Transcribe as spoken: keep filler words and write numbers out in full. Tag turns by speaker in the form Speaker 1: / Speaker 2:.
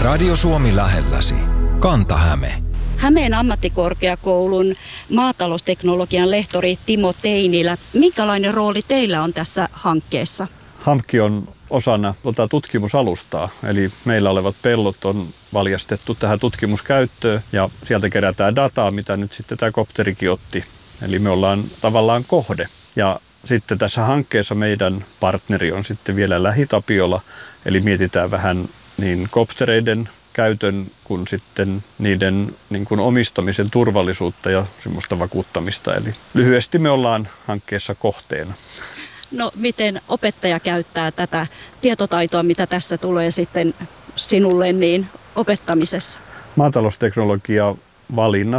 Speaker 1: Radio Suomi lähelläsi. Kanta-Häme.
Speaker 2: Hämeen ammattikorkeakoulun maatalousteknologian lehtori Timo Teinilä. Minkälainen rooli teillä on tässä hankkeessa?
Speaker 3: HAMKI on osana tota tutkimusalustaa, eli meillä olevat pellot on valjastettu tähän tutkimuskäyttöön ja sieltä kerätään dataa, mitä nyt sitten tämä kopterikin otti. Eli me ollaan tavallaan kohde. Ja sitten tässä hankkeessa meidän partneri on sitten vielä LähiTapiola, eli mietitään vähän niin koptereiden käytön kuin sitten niiden niin kuin omistamisen turvallisuutta ja semmoista vakuuttamista. Eli lyhyesti me ollaan hankkeessa kohteena.
Speaker 2: No miten opettaja käyttää tätä tietotaitoa, mitä tässä tulee sitten sinulle niin opettamisessa?
Speaker 3: Maatalousteknologia valinnat